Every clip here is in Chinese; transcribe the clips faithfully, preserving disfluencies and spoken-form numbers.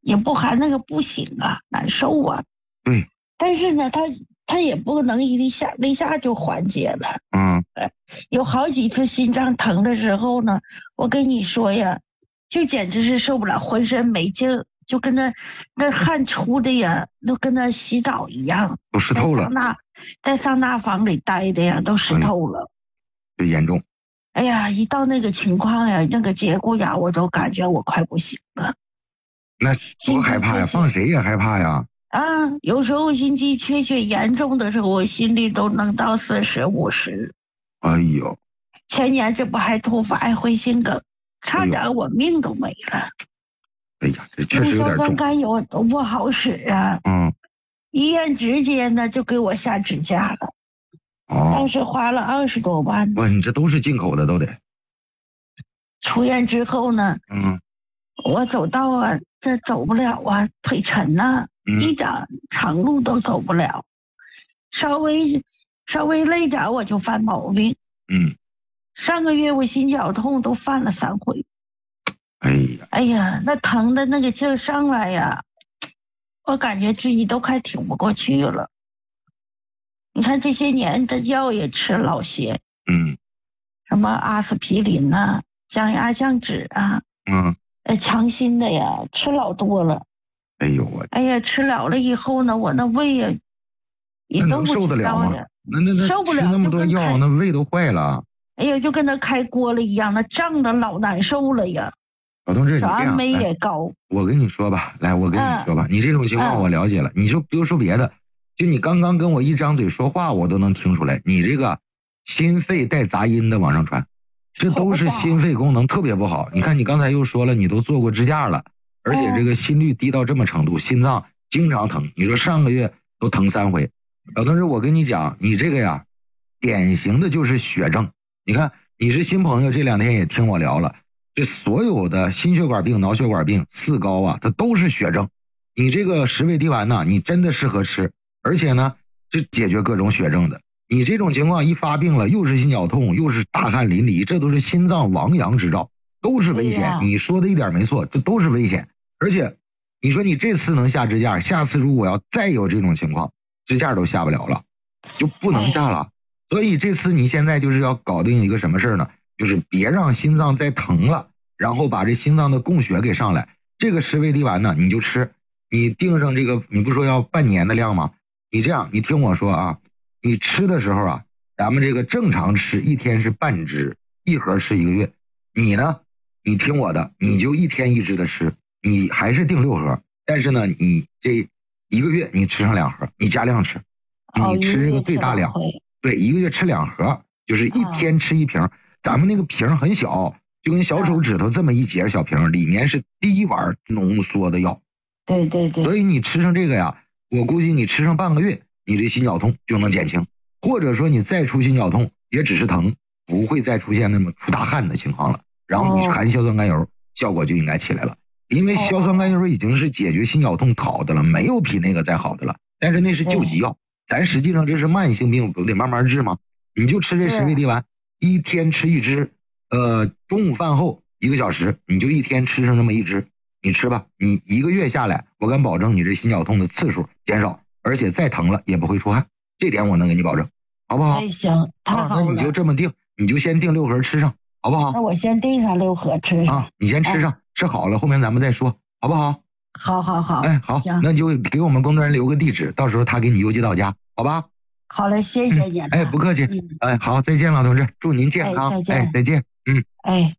也不喊那个不行啊，难受啊。 对。 但是呢，他他也不能一下一下就缓解了。 嗯。 有好几次心脏疼的时候呢，我跟你说呀，就简直是受不了，浑身没劲儿，就跟那那汗出的呀，都跟那洗澡一样， 都湿透了。 在桑拿在桑拿房里待的呀，都湿透了。 这、哎、严重。 哎呀，一到那个情况呀，那个节骨眼，我都感觉我快不行了。 那多害怕呀，放谁也害怕呀。 啊，有时候心肌缺血严重的时候，我心率都能到四十五十。 哎呦， 前年这不还突发爱灰心梗，差点我命都没了。 哎呀，这确实有点重。 硝酸甘油都不好使啊。 嗯。 医院直接呢就给我下支架了。 哦。 当时花了二十多万。 哇，你这都是进口的，都得。 出院之后呢， 嗯， 我走道啊，这走不了啊，腿沉呐、啊嗯，一点长路都走不了，稍微稍微累点我就犯毛病。 嗯， 上个月我心绞痛都犯了三回。 哎呀， 哎呀，那疼的那个劲上来呀，我感觉自己都快挺不过去了。你看这些年这药也吃老些， 嗯， 什么阿司匹林呐、啊、降压降脂啊， 嗯， 呃，强心的呀，吃老多了。 哎呦我， 哎呀，吃了了以后呢，我那胃呀，也都受得了吗？那那那受不了， 吃那么多药，那胃都坏了。 哎呀，就跟那开锅了一样，那胀的老难受了呀。 老同志，你这样， 安酶也高。 我跟你说吧，来，我跟你说吧，嗯、你这种情况我了解了。嗯、你说不用说别的，就你刚刚跟我一张嘴说话，我都能听出来，你这个心肺带杂音的往上传，这都是心肺功能特别不好。你看你刚才又说了，你都做过支架了，而且这个心率低到这么程度，心脏经常疼。你说上个月都疼三回，老同志，我跟你讲，你这个呀，典型的就是血症。你看你是新朋友，这两天也听我聊了。这所有的心血管病、脑血管病、四高啊，它都是血症。你这个十味地丸呢，你真的适合吃，而且呢，是解决各种血症的。你这种情况一发病了，又是心绞痛，又是大汗淋漓，这都是心脏亡阳之兆，都是危险。你说的一点没错，这都是危险。而且，你说你这次能下支架，下次如果要再有这种情况，支架都下不了了，就不能下了。所以这次你现在就是要搞定一个什么事呢？就是别让心脏再疼了，然后把这心脏的供血给上来。这个十味地丸呢，你就吃，你定上这个，你不说要半年的量吗？你这样，你听我说啊，你吃的时候啊，咱们这个正常吃一天是半支，一盒吃一个月。你呢，你听我的，你就一天一支的吃，你还是定六盒，但是呢，你这一个月你吃上两盒，你加量吃，你吃这个最大量，对，一个月吃两盒，就是一天吃一瓶。咱们那个瓶很小，就跟小手指头这么一截小瓶，里面是第一碗浓缩的药。 对对对。 所以你吃上这个呀，我估计你吃上半个月，你这心绞痛就能减轻，或者说你再出心绞痛也只是疼，不会再出现那么出大汗的情况了。然后你含硝酸甘油，效果就应该起来了。因为硝酸甘油已经是解决心绞痛好的了，没有比那个再好的了。但是那是救急药，咱实际上这是慢性病，不得慢慢治吗？你就吃这十味地丸。一天吃一支，呃，中午饭后一个小时，你就一天吃上那么一支，你吃吧。你一个月下来，我敢保证你这心绞痛的次数减少，而且再疼了也不会出汗，这点我能给你保证，好不好？ 哎，行，太好了。 啊，那你就这么定，你就先定六盒吃上，好不好？ 那我先定上六盒吃上。 啊，你先吃上，哎、吃好了后面咱们再说，好不好？ 好好好。 哎，好，那你就给我们工作人员留个地址，到时候他给你邮寄到家，好吧？ 好嘞，谢谢你、嗯。 哎，不客气。嗯、哎，好，再见，老同志，祝您健康。 哎，再见。 哎，再见。嗯。 哎。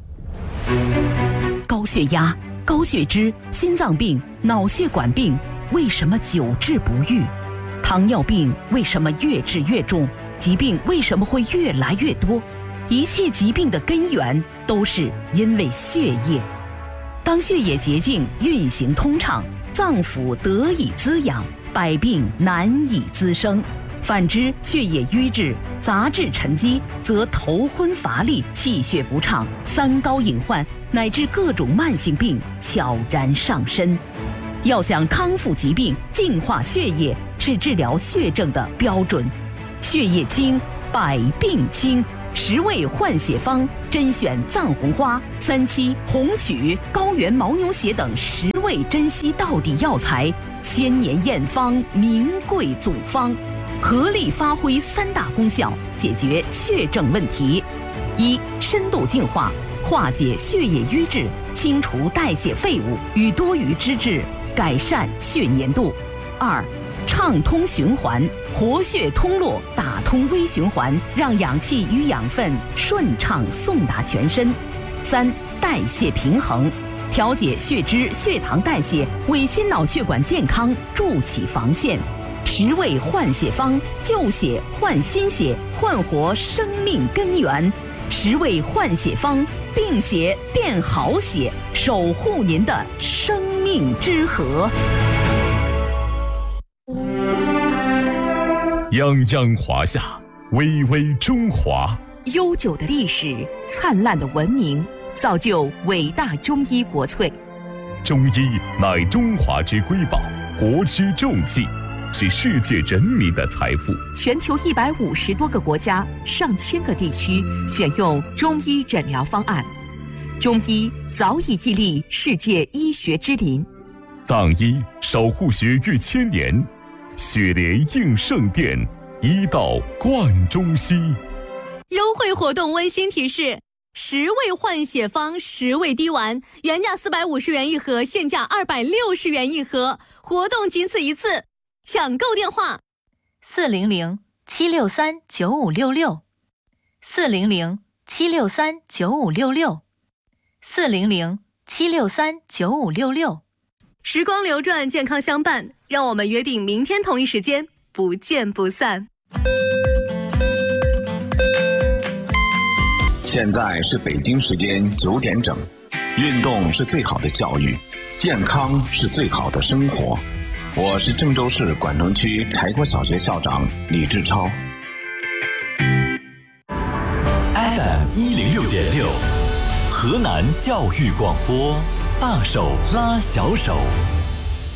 高血压、高血脂、心脏病、脑血管病，为什么久治不愈？糖尿病为什么越治越重？疾病为什么会越来越多？一切疾病的根源都是因为血液。当血液洁净、运行通畅，脏腑得以滋养，百病难以滋生。反之，血液瘀滞、杂质沉积，则头昏乏力、气血不畅、三高隐患，乃至各种慢性病悄然上身。要想康复疾病、净化血液，是治疗血症的标准。血液清，百病清， 十味换血方甄选藏红花、三七、红曲、高原牦牛血等十味珍稀道地药材，千年验方，名贵祖方，合力发挥三大功效，解决血症问题：一、深度净化，化解血液瘀滞，清除代谢废物与多余脂质，改善血粘度；二、畅通循环，活血通络，打通微循环，让氧气与养分顺畅送达全身；三、代谢平衡，调节血脂、血糖代谢，为心脑血管健康筑起防线。十味换血方，救血换新血，焕活生命根源。十味换血方，病血变好血，守护您的生命之河。 泱泱华夏，巍巍中华。 悠久的历史，灿烂的文明，造就伟大中医国粹。 中医乃中华之瑰宝，国之重器，是世界人民的财富。 全球一百五十多个国家、上千个地区选用中医诊疗方案，中医早已屹立世界医学之林。 藏医守护血域千年，血联应圣殿，医道贯中西。 优惠活动温馨提示：十味换血方十味滴丸，原价四百五十元一盒，现价二百六十元一盒，活动仅此一次，抢购电话： 四零零七六三九五六六，四零零七六三九五六六，四零零七六三九五六六。 时光流转，健康相伴，让我们约定明天同一时间不见不散。 现在是北京时间九点整。运动是最好的教育，健康是最好的生活。我是郑州市管城区柴国小学校长李志超。 F M 一零六点六，河南教育广播，大手拉小手。